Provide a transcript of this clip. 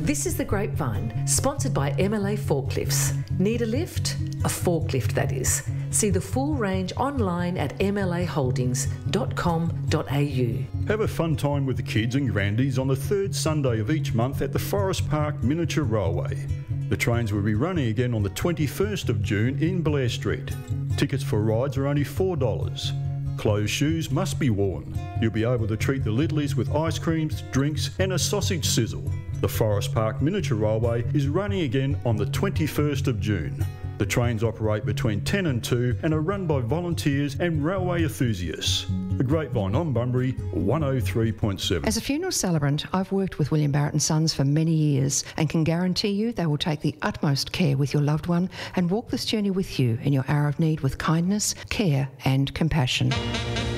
This is The Grapevine, sponsored by MLA Forklifts. Need a lift? A forklift, that is. See the full range online at mlaholdings.com.au. Have a fun time with the kids and grandies on the third Sunday of each month at the Forest Park Miniature Railway. The trains will be running again on the 21st of June in Blair Street. Tickets for rides are only $4. Closed shoes must be worn. You'll be able to treat the Lidleys with ice creams, drinks and a sausage sizzle. The Forest Park Miniature Railway is running again on the 21st of June. The trains operate between 10 and 2 and are run by volunteers and railway enthusiasts. The Grapevine on Bunbury, 103.7. As a funeral celebrant, I've worked with William Barrett & Sons for many years and can guarantee you they will take the utmost care with your loved one and walk this journey with you in your hour of need with kindness, care and compassion.